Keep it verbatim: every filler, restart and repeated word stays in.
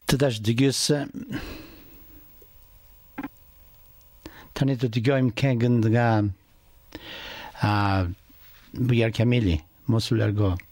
Tadash digus Tanito digoim kengen daga a buyar kamili mosulargo